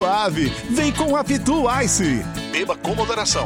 suave. Vem com a Pitu Ice. Beba com moderação.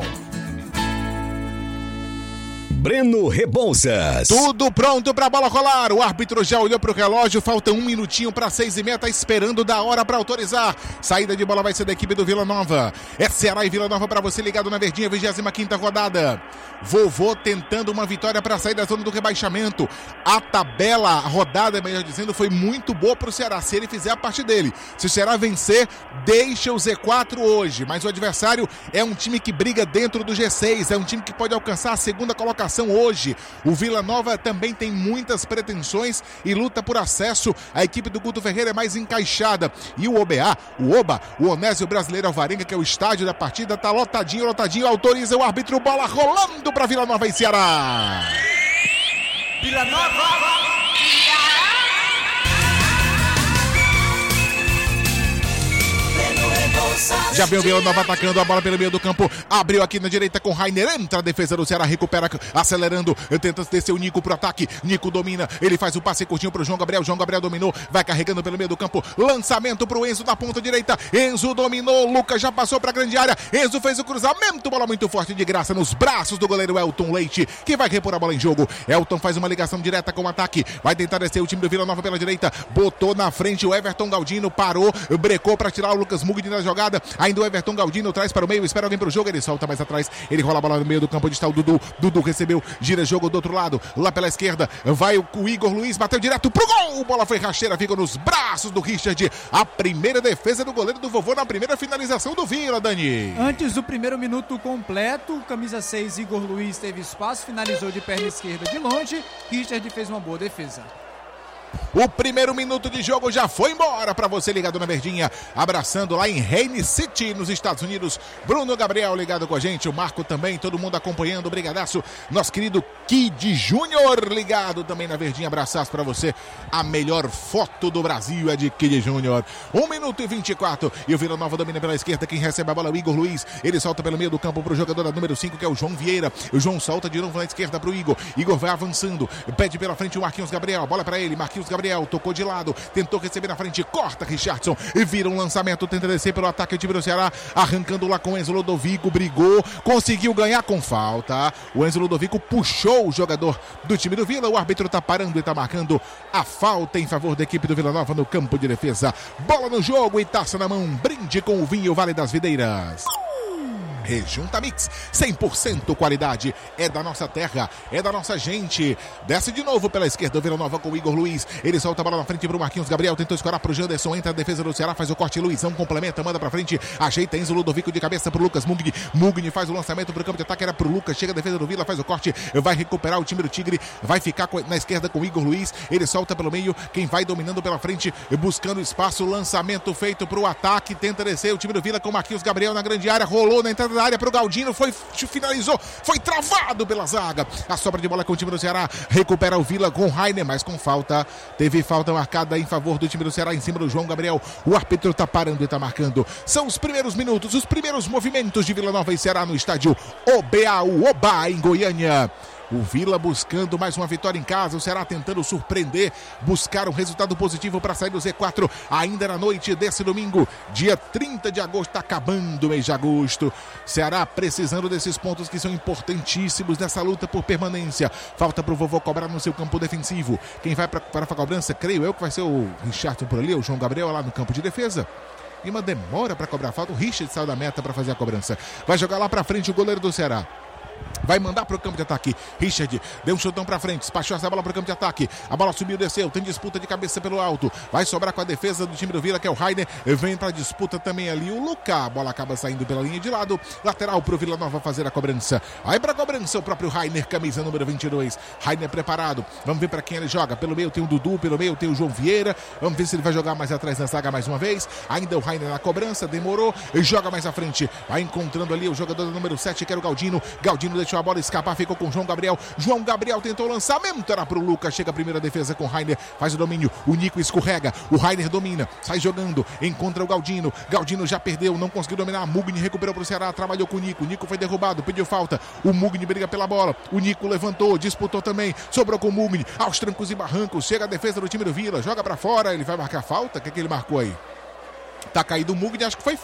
Breno Rebouças. Tudo pronto pra bola rolar. O árbitro já olhou pro relógio. Falta 1 minutinho pra 6:30. Tá esperando da hora pra autorizar. Saída de bola vai ser da equipe do Vila Nova. É Ceará e Vila Nova pra você ligado na verdinha. 25ª rodada. Vovô tentando uma vitória pra sair da zona do rebaixamento. A tabela, a rodada, melhor dizendo, foi muito boa pro Ceará. Se ele fizer a parte dele. Se o Ceará vencer, deixa o Z4 hoje. Mas o adversário é um time que briga dentro do G6. É um time que pode alcançar a segunda colocação hoje. O Vila Nova também tem muitas pretensões e luta por acesso. A equipe do Guto Ferreira é mais encaixada. E o OBA, o Onésio Brasileiro Alvarenga, que é o estádio da partida, tá lotadinho. Autoriza o árbitro, bola rolando para Vila Nova e Ceará. Vila Nova! Já vem o Vila Nova atacando a bola pelo meio do campo. Abriu aqui na direita com Rainer. Entra a defesa do Ceará, recupera, acelerando. Tenta descer o Nico pro ataque. Nico domina. Ele faz o passe curtinho pro João Gabriel. João Gabriel dominou. Vai carregando pelo meio do campo. Lançamento pro Enzo da ponta direita. Enzo dominou. Lucas já passou pra grande área. Enzo fez o cruzamento. Bola muito forte de graça nos braços do goleiro Elton Leite, que vai repor a bola em jogo. Elton faz uma ligação direta com o ataque. Vai tentar descer o time do Vila Nova pela direita. Botou na frente o Everton Galdino. Parou. Brecou pra tirar o Lucas Mugni na jogada. Ainda o Everton Galdino traz para o meio, espera alguém pro jogo, ele solta mais atrás, ele rola a bola no meio do campo, onde está o Dudu. Dudu recebeu, gira jogo do outro lado, lá pela esquerda, vai o Igor Luiz, bateu direto pro gol, bola foi rasteira, fica nos braços do Richard. A primeira defesa do goleiro do Vovô na primeira finalização do Vila, Dani. Antes do primeiro minuto completo, camisa 6, Igor Luiz teve espaço, finalizou de perna esquerda de longe, Richard fez uma boa defesa. O primeiro minuto de jogo já foi embora para você ligado na verdinha, abraçando lá em Haines City, nos Estados Unidos. Bruno Gabriel ligado com a gente, o Marco também, todo mundo acompanhando, brigadaço. Nosso querido Kid Júnior ligado também na verdinha, abraçaço para você. A melhor foto do Brasil é de Kid Júnior. 1 minuto e 24 e o Vila Nova domina pela esquerda, quem recebe a bola é o Igor Luiz. Ele solta pelo meio do campo pro jogador da número 5, que é o João Vieira. O João solta de novo na esquerda pro Igor. Igor vai avançando, pede pela frente o Marquinhos Gabriel, bola para ele, Marquinhos Gabriel tocou de lado, tentou receber na frente, corta Richardson e vira um lançamento, tenta descer pelo ataque, o time do Ceará arrancando lá com o Enzo Ludovico, brigou, conseguiu ganhar com falta. O Enzo Ludovico puxou o jogador do time do Vila, o árbitro tá parando e tá marcando a falta em favor da equipe do Vila Nova no campo de defesa. Bola no jogo e taça na mão, brinde com o vinho Vale das Videiras. Rejunta Mix, 100% qualidade, é da nossa terra, é da nossa gente. Desce de novo pela esquerda, o Vila Nova com o Igor Luiz, ele solta a bola na frente pro Marquinhos Gabriel, tentou escorar pro Janderson, entra a defesa do Ceará, faz o corte, Luizão complementa, manda pra frente, ajeita Enzo Ludovico de cabeça pro Lucas Mugni, Mugni faz o lançamento pro campo de ataque, era pro Lucas, chega a defesa do Vila, faz o corte, vai recuperar o time do Tigre, vai ficar na esquerda com o Igor Luiz, ele solta pelo meio, quem vai dominando pela frente, buscando espaço, lançamento feito pro ataque, tenta descer o time do Vila com o Marquinhos Gabriel na grande área, rolou na entrada da área pro Galdino, finalizou, foi travado pela zaga. A sobra de bola com o time do Ceará, recupera o Vila com o Rainer, mas com falta. Teve falta marcada em favor do time do Ceará em cima do João Gabriel. O árbitro tá parando e tá marcando. São os primeiros minutos, os primeiros movimentos de Vila Nova e Ceará no estádio OBA em Goiânia. O Vila buscando mais uma vitória em casa, o Ceará tentando surpreender, buscar um resultado positivo para sair do Z4 ainda na noite desse domingo, dia 30 de agosto, está acabando o mês de agosto. Ceará precisando desses pontos que são importantíssimos nessa luta por permanência. Falta para o Vovô cobrar no seu campo defensivo. Quem vai para a cobrança, creio eu que vai ser o Richardson por ali, o João Gabriel lá no campo de defesa. E uma demora para cobrar falta, o Richard saiu da meta para fazer a cobrança. Vai jogar lá para frente o goleiro do Ceará. Vai mandar pro campo de ataque. Richard deu um chutão pra frente, despachou essa bola pro campo de ataque. A bola subiu, desceu, tem disputa de cabeça pelo alto. Vai sobrar com a defesa do time do Vila, que é o Rainer. Vem pra disputa também ali o Lucas. A bola acaba saindo pela linha de lado. Lateral pro Vila Nova fazer a cobrança. Aí pra cobrança o próprio Rainer, camisa número 22. Rainer preparado. Vamos ver pra quem ele joga. Pelo meio tem o Dudu, pelo meio tem o João Vieira. Vamos ver se ele vai jogar mais atrás na zaga mais uma vez. Ainda o Rainer na cobrança, demorou. Joga mais à frente. Vai encontrando ali o jogador do número 7, que era o Galdino. Galdino deixou a bola escapar, ficou com o João Gabriel. João Gabriel tentou o lançamento, era pro Lucas. Chega a primeira defesa com o Rainer, faz o domínio. O Nico escorrega, o Rainer domina, sai jogando, encontra o Galdino. Galdino já perdeu, não conseguiu dominar. Mugni recuperou pro Ceará, trabalhou com o Nico. Nico foi derrubado, pediu falta. O Mugni briga pela bola. O Nico levantou, disputou também. Sobrou com o Mugni, aos trancos e barrancos. Chega a defesa do time do Vila, joga pra fora. Ele vai marcar falta? O que ele marcou aí? Tá caído o Mugni, acho que foi